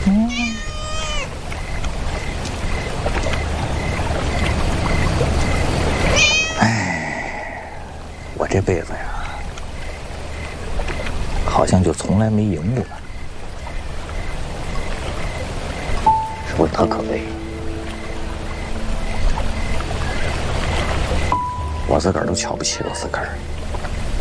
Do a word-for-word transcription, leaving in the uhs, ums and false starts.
嗯。哎，我这辈子呀，好像就从来没赢过，是不是特可悲？我自个儿都瞧不起我自个儿。